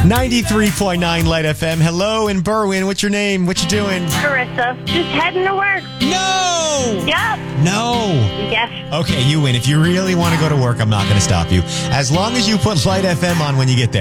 93.9 Light FM. Hello in Berwyn. What's your name? What you doing? Carissa. Just heading to work. No! Yep. No. Yes. Okay, you win. If you really want to go to work, I'm not going to stop you. As long as you put Light FM on when you get there.